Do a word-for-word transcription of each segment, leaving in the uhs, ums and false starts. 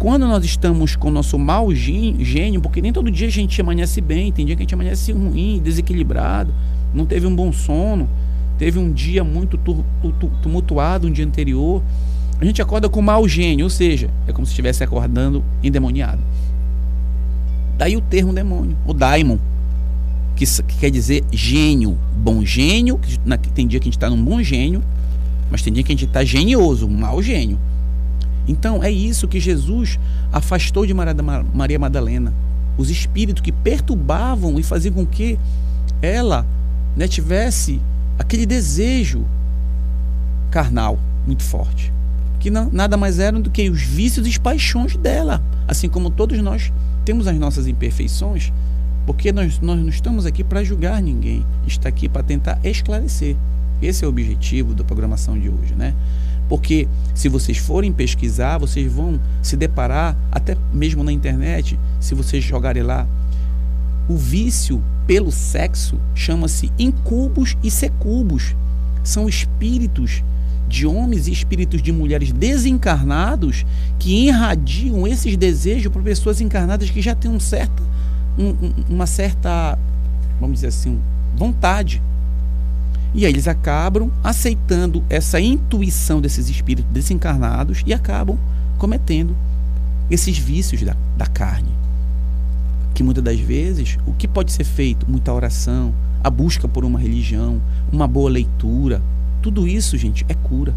quando nós estamos com o nosso mau gênio, porque nem todo dia a gente amanhece bem, tem dia que a gente amanhece ruim, desequilibrado, não teve um bom sono, teve um dia muito tumultuado, um dia anterior, a gente acorda com mau gênio, ou seja, é como se estivesse acordando endemoniado. Daí o termo demônio, o daimon, que, que quer dizer gênio, bom gênio, que na, tem dia que a gente está num bom gênio, mas tem dia que a gente está genioso, um mau gênio. Então é isso que Jesus afastou de Maria Madalena, os espíritos que perturbavam e faziam com que ela, né, tivesse aquele desejo carnal muito forte, que não, nada mais eram do que os vícios e as paixões dela, assim como todos nós temos as nossas imperfeições, porque nós, nós não estamos aqui para julgar ninguém, está aqui para tentar esclarecer. Esse é o objetivo da programação de hoje, né? Porque se vocês forem pesquisar, vocês vão se deparar, até mesmo na internet, se vocês jogarem lá, o vício pelo sexo chama-se incubos e secubos. São espíritos de homens e espíritos de mulheres desencarnados que irradiam esses desejos para pessoas encarnadas que já têm um certa, um, uma certa, vamos dizer assim, vontade. E aí eles acabam aceitando essa intuição desses espíritos desencarnados e acabam cometendo esses vícios da, da carne. Que muitas das vezes, o que pode ser feito? Muita oração, a busca por uma religião, uma boa leitura, tudo isso, gente, é cura.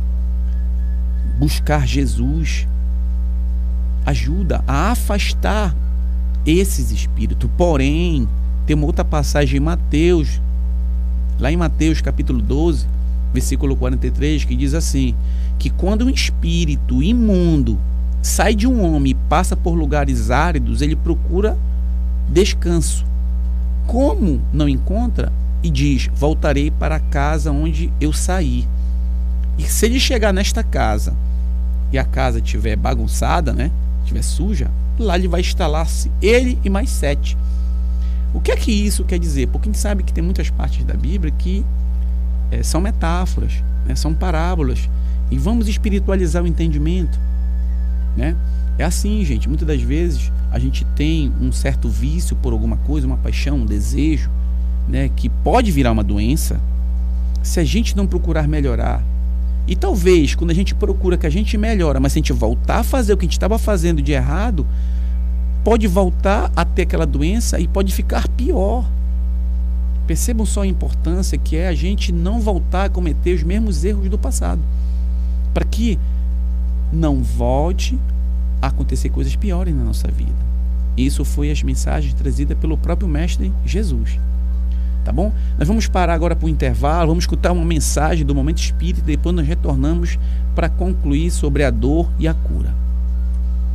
Buscar Jesus ajuda a afastar esses espíritos. Porém, tem uma outra passagem em Mateus, lá em Mateus capítulo doze, versículo quarenta e três, que diz assim, que quando um espírito imundo sai de um homem e passa por lugares áridos, ele procura descanso. Como não encontra, e diz, voltarei para a casa onde eu saí. E se ele chegar nesta casa e a casa estiver bagunçada, né, estiver suja, lá ele vai instalar-se, ele e mais sete. O que é que isso quer dizer? Porque a gente sabe que tem muitas partes da Bíblia que é, são metáforas, né, são parábolas, e vamos espiritualizar o entendimento, né? É assim, gente, muitas das vezes a gente tem um certo vício por alguma coisa, uma paixão, um desejo, né, que pode virar uma doença se a gente não procurar melhorar. E talvez quando a gente procura que a gente melhora, mas se a gente voltar a fazer o que a gente estava fazendo de errado, pode voltar a ter aquela doença e pode ficar pior. Percebam só a importância que é a gente não voltar a cometer os mesmos erros do passado, para que não volte a acontecer coisas piores na nossa vida. Isso foi as mensagens trazidas pelo próprio Mestre Jesus. Tá bom? Nós vamos parar agora para o intervalo, vamos escutar uma mensagem do Momento Espírita e depois nós retornamos para concluir sobre a dor e a cura.